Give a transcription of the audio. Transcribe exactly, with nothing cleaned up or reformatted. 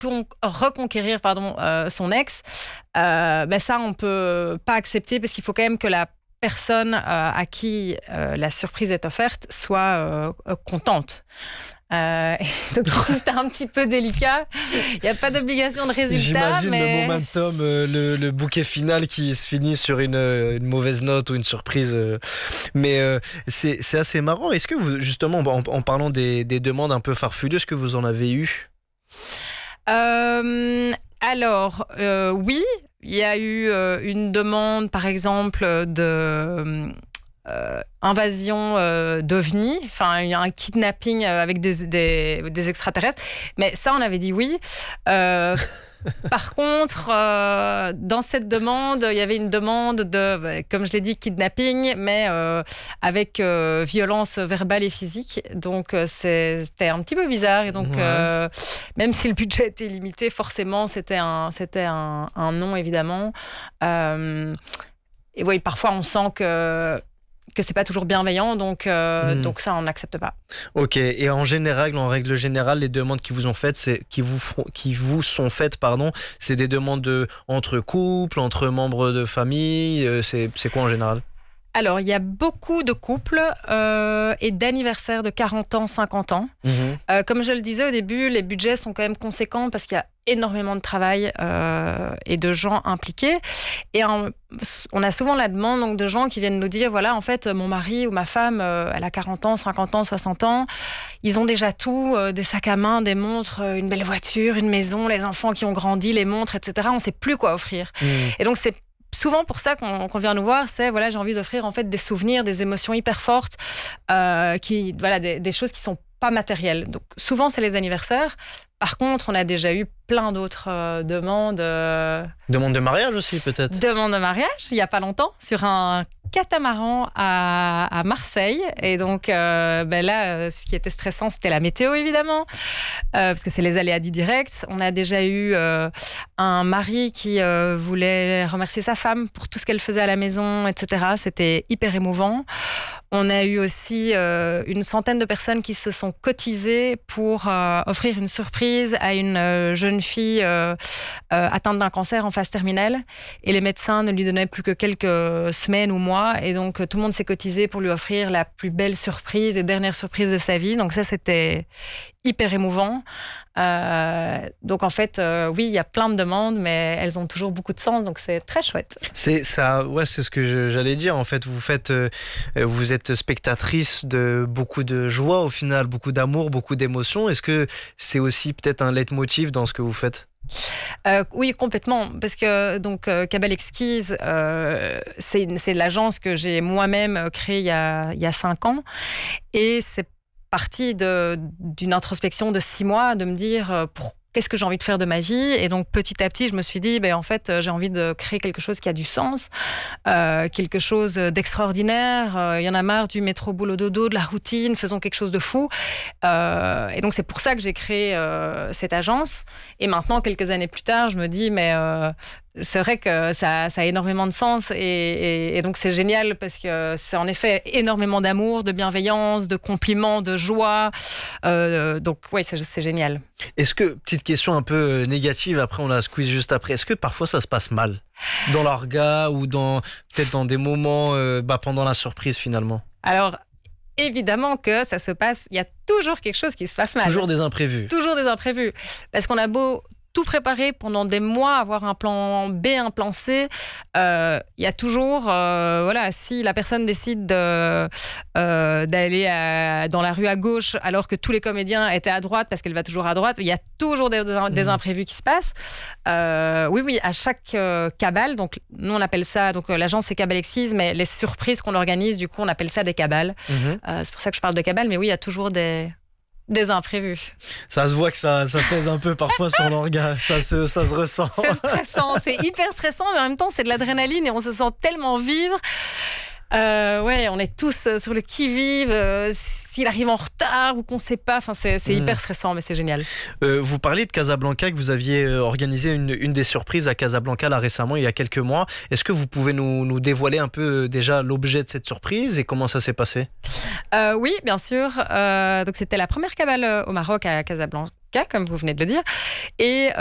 recon- reconquérir pardon, euh, son ex, euh, ben ça, on ne peut pas accepter parce qu'il faut quand même que la personne euh, à qui euh, la surprise est offerte soit euh, euh, contente. Euh, donc ici, c'était un petit peu délicat. Il n'y a pas d'obligation de résultat. J'imagine mais... le momentum, euh, le, le bouquet final qui se finit sur une, une mauvaise note ou une surprise. Euh, mais euh, c'est, c'est assez marrant. Est-ce que vous, justement, en, en parlant des, des demandes un peu farfelues, est-ce que vous en avez eu? Euh, alors, euh, oui, il y a eu euh, une demande, par exemple, de... Euh, invasion euh, d'ovnis, enfin un kidnapping avec des, des, des extraterrestres. Mais ça, on avait dit oui. Euh, par contre, euh, dans cette demande, il y avait une demande de, comme je l'ai dit, kidnapping, mais euh, avec euh, violence verbale et physique. Donc, euh, c'est, c'était un petit peu bizarre. Et donc, ouais. euh, même si le budget était limité, forcément, c'était un, c'était un, un non, évidemment. Euh, et oui, parfois, on sent que que c'est pas toujours bienveillant, donc, euh, mmh. donc ça, on n'accepte pas. Ok, et en général, en règle générale, les demandes qui vous ont faites, c'est, qui, vous, qui vous sont faites, pardon, c'est des demandes de, entre couples, entre membres de famille, c'est, c'est quoi en général? Alors, il y a beaucoup de couples euh, et d'anniversaires de quarante ans, cinquante ans. Mmh. Euh, comme je le disais au début, les budgets sont quand même conséquents parce qu'il y a énormément de travail euh, et de gens impliqués. Et en, on a souvent la demande donc, de gens qui viennent nous dire, voilà, en fait, mon mari ou ma femme, euh, elle a quarante ans, cinquante ans, soixante ans. Ils ont déjà tout, euh, des sacs à main, des montres, une belle voiture, une maison, les enfants qui ont grandi, les montres, et cetera. On ne sait plus quoi offrir. Mmh. Et donc, c'est souvent pour ça qu'on, qu'on vient nous voir, c'est voilà, j'ai envie d'offrir en fait des souvenirs, des émotions hyper fortes, euh, qui voilà, des, des choses qui sont pas matérielles. Donc souvent c'est les anniversaires. Par contre, on a déjà eu plein d'autres euh, demandes. Euh... Demandes de mariage aussi peut-être. Demandes de mariage, il y a pas longtemps, sur un catamaran à, à Marseille. Et donc euh, ben là, ce qui était stressant, c'était la météo évidemment, euh, parce que c'est les aléas du direct. On a déjà eu euh, un mari qui euh, voulait remercier sa femme pour tout ce qu'elle faisait à la maison, et cetera. C'était hyper émouvant. On a eu aussi euh, une centaine de personnes qui se sont cotisées pour euh, offrir une surprise à une euh, jeune fille euh, euh, atteinte d'un cancer en phase terminale. Et les médecins ne lui donnaient plus que quelques semaines ou mois. Et donc, tout le monde s'est cotisé pour lui offrir la plus belle surprise et dernière surprise de sa vie. Donc ça, c'était hyper émouvant. Euh, donc en fait, euh, oui, il y a plein de demandes, mais elles ont toujours beaucoup de sens, donc c'est très chouette. C'est ça, ouais, c'est ce que je, j'allais dire. En fait, vous faites, euh, vous êtes spectatrice de beaucoup de joie au final, beaucoup d'amour, beaucoup d'émotions. Est-ce que c'est aussi peut-être un leitmotiv dans ce que vous faites? Euh, oui, complètement, parce que donc euh, Cabal Exquise, euh, c'est, c'est l'agence que j'ai moi-même créée il y a il y a cinq ans, et c'est partie de, d'une introspection de six mois, de me dire euh, pour, qu'est-ce que j'ai envie de faire de ma vie. Et donc, petit à petit, je me suis dit, ben, en fait, j'ai envie de créer quelque chose qui a du sens, euh, quelque chose d'extraordinaire. Il euh, y en a marre du métro boulot dodo, de la routine, faisons quelque chose de fou. Euh, et donc, c'est pour ça que j'ai créé euh, cette agence. Et maintenant, quelques années plus tard, je me dis, mais... Euh, c'est vrai que ça, ça a énormément de sens et, et, et donc c'est génial parce que c'est en effet énormément d'amour, de bienveillance, de compliments, de joie. Euh, donc oui, c'est, c'est génial. Est-ce que, petite question un peu négative, après on la squeeze juste après, est-ce que parfois ça se passe mal dans l'orga ou dans, peut-être dans des moments euh, bah, pendant la surprise finalement? Alors, évidemment que ça se passe, il y a toujours quelque chose qui se passe mal. Toujours des imprévus. Toujours des imprévus. Parce qu'on a beau tout préparer pendant des mois, avoir un plan B, un plan C, il euh, y a toujours, euh, voilà, si la personne décide de, euh, d'aller à, dans la rue à gauche alors que tous les comédiens étaient à droite parce qu'elle va toujours à droite, il y a toujours des, des imprévus qui se passent. Euh, oui, oui, à chaque euh, cabale, donc nous on appelle ça, donc l'agence c'est Cabal Exquise, mais les surprises qu'on organise, du coup on appelle ça des cabales. Mm-hmm. Euh, c'est pour ça que je parle de cabales, mais oui, il y a toujours des... des imprévus. Ça se voit que ça, ça pèse un peu parfois sur l'orga, ça se, ça se ressent. C'est stressant, c'est hyper stressant, mais en même temps c'est de l'adrénaline et on se sent tellement vivre. Euh, ouais, on est tous sur le qui-vive, euh, s'il arrive en retard ou qu'on ne sait pas, enfin, c'est, c'est mmh. hyper stressant, mais c'est génial. Euh, vous parlez de Casablanca, que vous aviez organisé une, une des surprises à Casablanca là récemment, il y a quelques mois. Est-ce que vous pouvez nous, nous dévoiler un peu déjà l'objet de cette surprise et comment ça s'est passé? euh, Oui, bien sûr. Euh, donc, c'était la première cabale au Maroc à Casablanca. cas, comme vous venez de le dire. Et